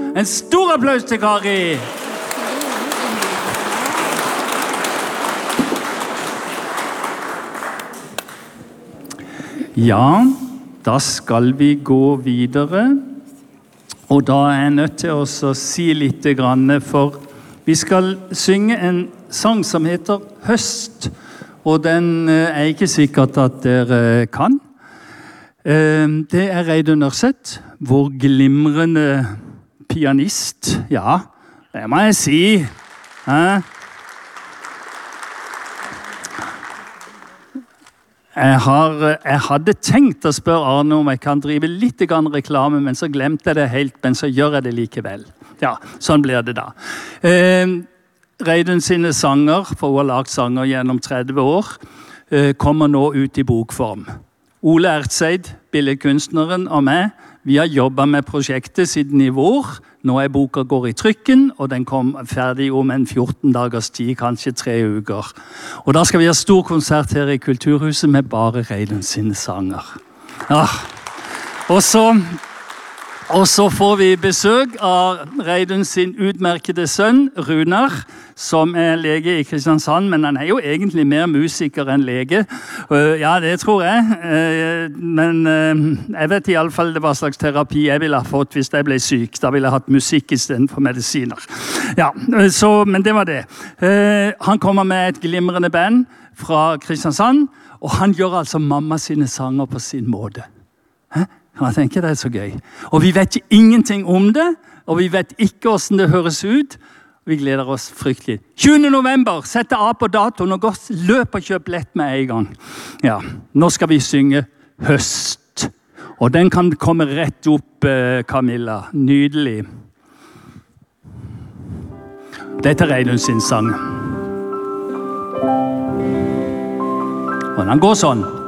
En stor applaus til Kari. Ja, da skal vi gå videre. Og da er jeg nødt til å si litt grann, for vi skal synge en sang som heter Høst, og den er ikke sikkert at dere kan. Det er Reidun Ørset, vår glimrende pianist. Ja, det må jeg si. Jeg hadde tenkt å spørre Arne om jeg kan drive litt reklame, men så glemte jeg det helt, men så gjør jeg det likevel. Ja, sånn blir det da. Reidun sine sanger, for hun har lagt sanger gjennom 30 år, kommer nå ut i bokform. Ole Ertseid, billedkunstneren, og meg, vi har jobbet med prosjektet siden i vår. Nå er boka går i trykken, og den kom ferdig om en 14 dagers tid, kanskje 3 uker. Og da skal vi ha stor konsert her i Kulturhuset med bare Reidun sine sanger. Ja. Og så får vi besøk av Reidun sin utmerkede sønn, Runar, som er lege i Kristiansand, men han er jo egentlig mer musiker enn lege. Ja, det tror jeg. Men jeg vet i alle fall hva slags terapi jeg ville ha fått hvis jeg ble syk. Da ville jeg hatt musikk i stedet for medisiner. Ja, men det var det. Han kommer med et glimrende band fra Kristiansand, og han gjør altså mamma sine sanger på sin måte. Hæ? Jeg tenker det er så gøy. Og vi vet ingenting om det, og vi vet ikke hvordan det høres ut. Vi gleder oss fryktelig. 20. november, sette av på datoen og gå løp og kjøp lett med en gang. Ja, nå skal vi synge Høst. Og den kan komme rett opp, Camilla. Nydelig. Dette er Reidun sin sang. Og den går sånn.